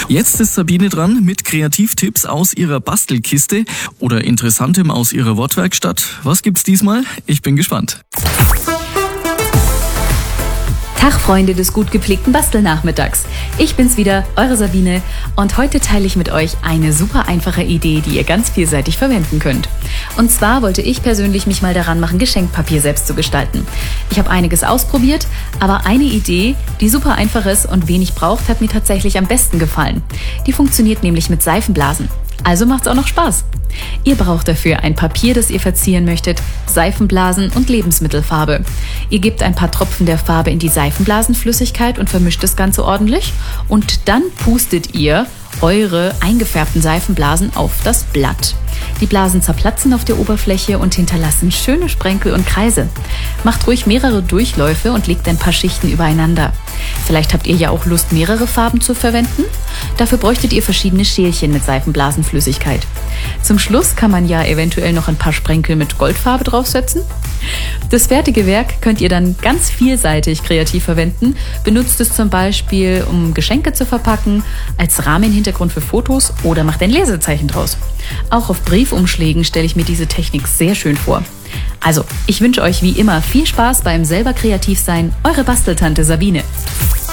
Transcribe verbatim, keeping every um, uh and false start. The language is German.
Jetzt ist Sabine dran mit Kreativtipps aus ihrer Bastelkiste oder Interessantem aus ihrer Wortwerkstatt. Was gibt's diesmal? Ich bin gespannt. Tag, Freunde des gut gepflegten Bastelnachmittags. Ich bin's wieder, eure Sabine, und heute teile ich mit euch eine super einfache Idee, die ihr ganz vielseitig verwenden könnt. Und zwar wollte ich persönlich mich mal daran machen, Geschenkpapier selbst zu gestalten. Ich habe einiges ausprobiert, aber eine Idee, die super einfach ist und wenig braucht, hat mir tatsächlich am besten gefallen. Die funktioniert nämlich mit Seifenblasen. Also macht's auch noch Spaß. Ihr braucht dafür ein Papier, das ihr verzieren möchtet, Seifenblasen und Lebensmittelfarbe. Ihr gebt ein paar Tropfen der Farbe in die Seifenblasenflüssigkeit und vermischt das Ganze ordentlich. Und dann pustet ihr eure eingefärbten Seifenblasen auf das Blatt. Die Blasen zerplatzen auf der Oberfläche und hinterlassen schöne Sprenkel und Kreise. Macht ruhig mehrere Durchläufe und legt ein paar Schichten übereinander. Vielleicht habt ihr ja auch Lust, mehrere Farben zu verwenden? Dafür bräuchtet ihr verschiedene Schälchen mit Seifenblasenflüssigkeit. Zum Schluss kann man ja eventuell noch ein paar Sprenkel mit Goldfarbe draufsetzen. Das fertige Werk könnt ihr dann ganz vielseitig kreativ verwenden. Benutzt es zum Beispiel, um Geschenke zu verpacken, als Rahmenhintergrund für Fotos oder macht ein Lesezeichen draus. Auch auf Briefumschlägen stelle ich mir diese Technik sehr schön vor. Also, ich wünsche euch wie immer viel Spaß beim selber kreativ sein. Eure Basteltante Sabine.